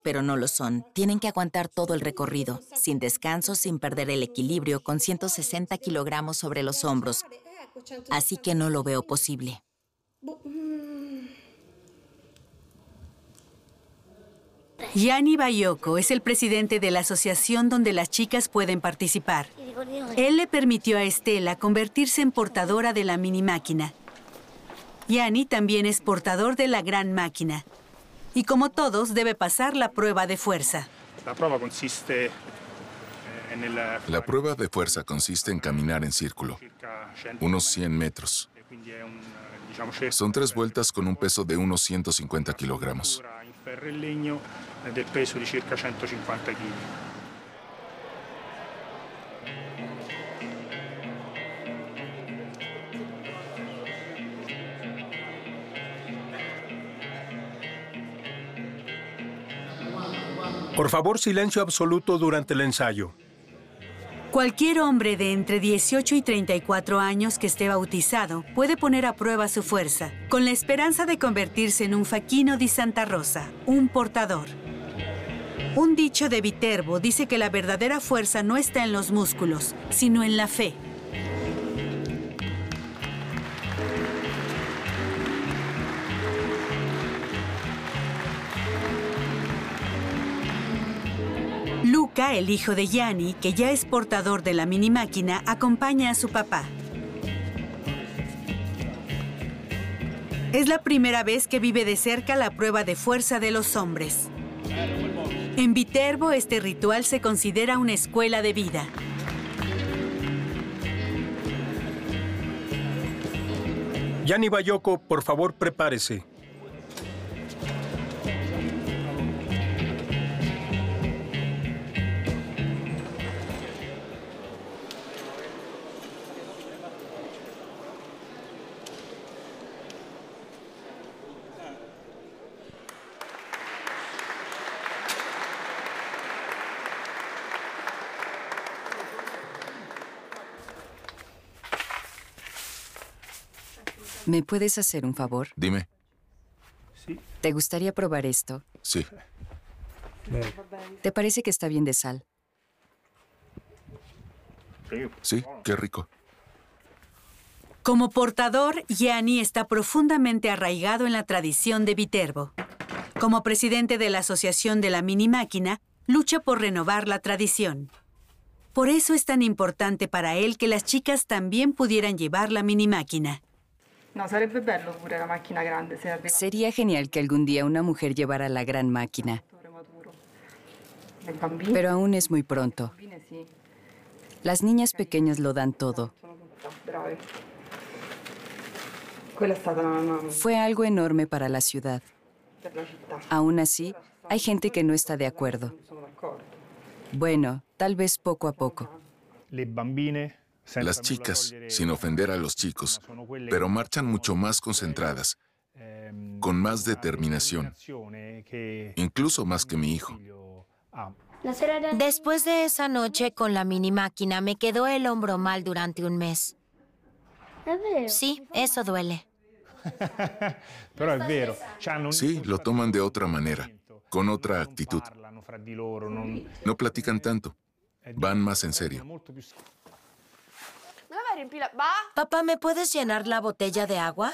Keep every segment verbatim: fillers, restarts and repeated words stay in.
pero no lo son. Tienen que aguantar todo el recorrido, sin descanso, sin perder el equilibrio, con ciento sesenta kilogramos sobre los hombros. Así que no lo veo posible. Gianni Baiocco es el presidente de la asociación donde las chicas pueden participar. Él le permitió a Estela convertirse en portadora de la mini máquina. Gianni también es portador de la gran máquina. Y como todos, debe pasar la prueba de fuerza. La prueba consiste en el... La prueba de fuerza consiste en caminar en círculo, unos cien metros. Son tres vueltas con un peso de unos ciento cincuenta kilogramos. del peso di circa centocinquanta chili. Por favor, silencio absoluto durante el ensayo. Cualquier hombre de entre dieciocho y treinta y cuatro años que esté bautizado puede poner a prueba su fuerza, con la esperanza de convertirse en un Facchino di Santa Rosa, un portador. Un dicho de Viterbo dice que la verdadera fuerza no está en los músculos, sino en la fe. Luca, el hijo de Gianni, que ya es portador de la mini máquina, acompaña a su papá. Es la primera vez que vive de cerca la prueba de fuerza de los hombres. En Viterbo, este ritual se considera una escuela de vida. Gianni Baiocco, por favor, prepárese. ¿Me puedes hacer un favor? Dime. ¿Te gustaría probar esto? Sí. ¿Te parece que está bien de sal? Sí, qué rico. Como portador, Gianni está profundamente arraigado en la tradición de Viterbo. Como presidente de la Asociación de la Mini Máquina, lucha por renovar la tradición. Por eso es tan importante para él que las chicas también pudieran llevar la mini máquina. No, sarebbe bello pure la macchina grande. Sería genial que algún día una mujer llevara la gran máquina. Pero aún es muy pronto. Las niñas pequeñas lo dan todo. Fue algo enorme para la ciudad. Aún así, hay gente que no está de acuerdo. Bueno, tal vez poco a poco. Las chicas, sin ofender a los chicos, pero marchan mucho más concentradas, con más determinación, incluso más que mi hijo. Después de esa noche con la mini máquina, me quedó el hombro mal durante un mes. Sí, eso duele. Sí, lo toman de otra manera, con otra actitud. No platican tanto, van más en serio. Papá, ¿me puedes llenar la botella de agua?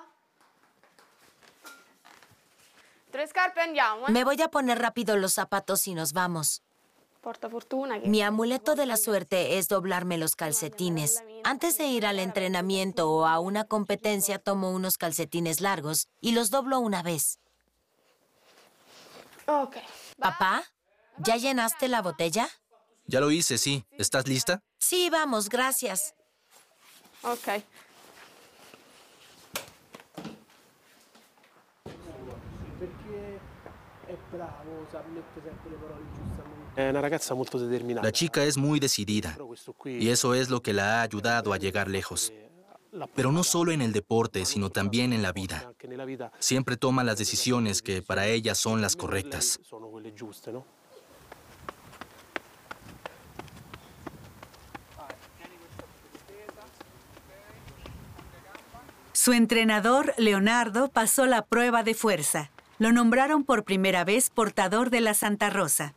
Me voy a poner rápido los zapatos y nos vamos. Mi amuleto de la suerte es doblarme los calcetines. Antes de ir al entrenamiento o a una competencia, tomo unos calcetines largos y los doblo una vez. Papá, ¿ya llenaste la botella? Ya lo hice, sí. ¿Estás lista? Sí, vamos, gracias. Ok. La chica es muy decidida y eso es lo que la ha ayudado a llegar lejos. Pero no solo en el deporte, sino también en la vida. Siempre toma las decisiones que para ella son las correctas. Su entrenador, Leonardo, pasó la prueba de fuerza. Lo nombraron por primera vez portador de la Santa Rosa.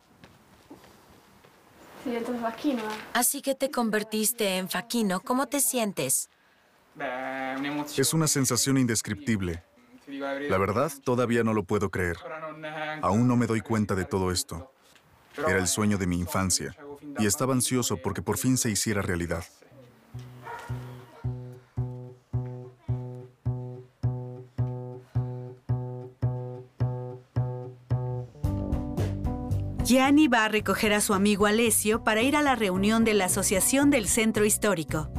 Así que te convertiste en Facchino. ¿Cómo te sientes? Es una sensación indescriptible. La verdad, todavía no lo puedo creer. Aún no me doy cuenta de todo esto. Era el sueño de mi infancia y estaba ansioso porque por fin se hiciera realidad. Gianni va a recoger a su amigo Alessio para ir a la reunión de la Asociación del Centro Histórico.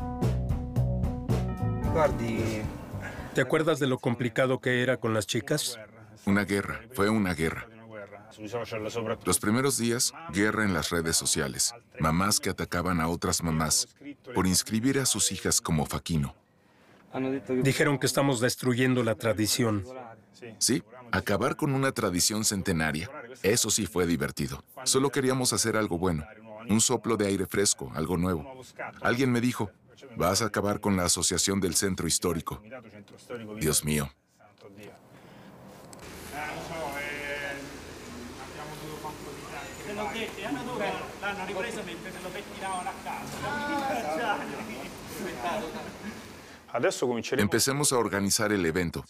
¿Te acuerdas de lo complicado que era con las chicas? Una guerra, fue una guerra. Los primeros días, guerra en las redes sociales. Mamás que atacaban a otras mamás por inscribir a sus hijas como Facchino. Dijeron que estamos destruyendo la tradición. Sí, acabar con una tradición centenaria. Eso sí fue divertido. Solo queríamos hacer algo bueno. Un soplo de aire fresco, algo nuevo. Alguien me dijo, vas a acabar con la Asociación del Centro Histórico. Dios mío. Empecemos a organizar el evento.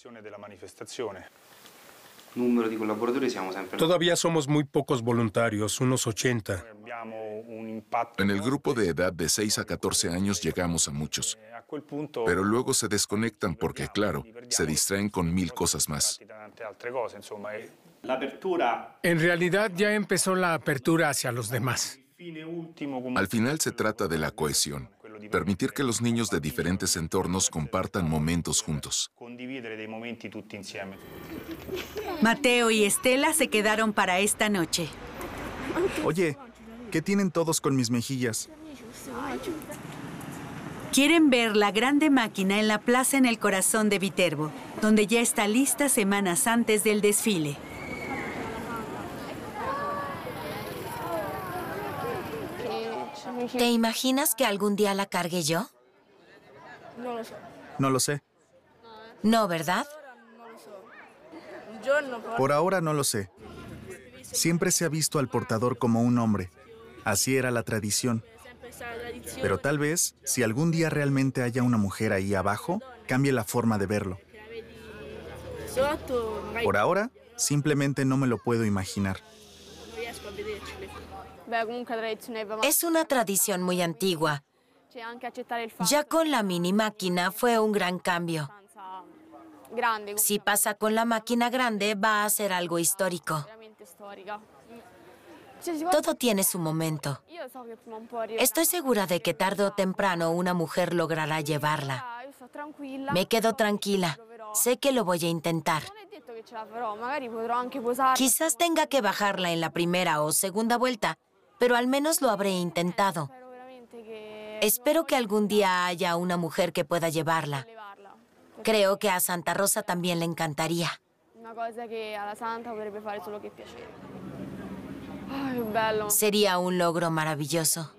Todavía somos muy pocos voluntarios, unos ochenta. En el grupo de edad de seis a catorce años llegamos a muchos. Pero luego se desconectan porque, claro, se distraen con mil cosas más. En realidad ya empezó la apertura hacia los demás. Al final se trata de la cohesión. Permitir que los niños de diferentes entornos compartan momentos juntos. Mateo y Estela se quedaron para esta noche. Oye, ¿qué tienen todos con mis mejillas? Quieren ver la grande máquina en la plaza en el corazón de Viterbo, donde ya está lista semanas antes del desfile. ¿Te imaginas que algún día la cargue yo? No lo sé. No, ¿verdad? Por ahora no lo sé. Siempre se ha visto al portador como un hombre. Así era la tradición. Pero tal vez, si algún día realmente haya una mujer ahí abajo, cambie la forma de verlo. Por ahora, simplemente no me lo puedo imaginar. Es una tradición muy antigua. Ya con la mini máquina fue un gran cambio. Si pasa con la máquina grande, va a ser algo histórico. Todo tiene su momento. Estoy segura de que tarde o temprano una mujer logrará llevarla. Me quedo tranquila. Sé que lo voy a intentar. Quizás tenga que bajarla en la primera o segunda vuelta, pero al menos lo habré intentado. Espero que algún día haya una mujer que pueda llevarla. Creo que a Santa Rosa también le encantaría. Sería un logro maravilloso.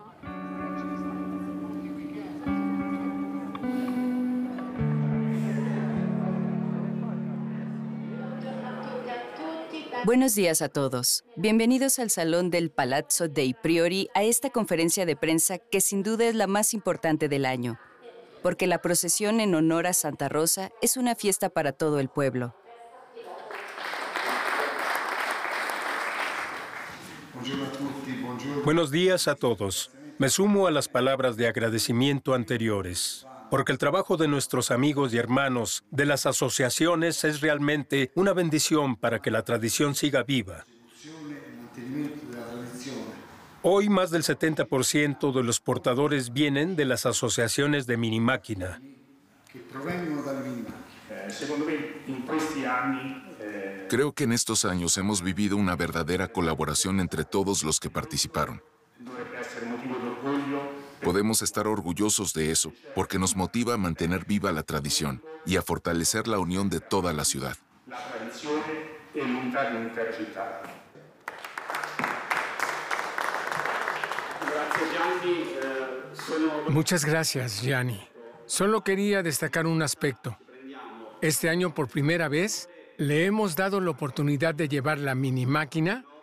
Buenos días a todos. Bienvenidos al Salón del Palazzo dei Priori a esta conferencia de prensa que sin duda es la más importante del año, porque la procesión en honor a Santa Rosa es una fiesta para todo el pueblo. Buenos días a todos. Me sumo a las palabras de agradecimiento anteriores, porque el trabajo de nuestros amigos y hermanos de las asociaciones es realmente una bendición para que la tradición siga viva. Hoy más del setenta por ciento de los portadores vienen de las asociaciones de mini máquina. Creo que en estos años hemos vivido una verdadera colaboración entre todos los que participaron. Podemos estar orgullosos de eso, porque nos motiva a mantener viva la tradición y a fortalecer la unión de toda la ciudad. Muchas gracias, Gianni. Solo quería destacar un aspecto. Este año, por primera vez, Le hemos dado la oportunidad de llevar la mini máquina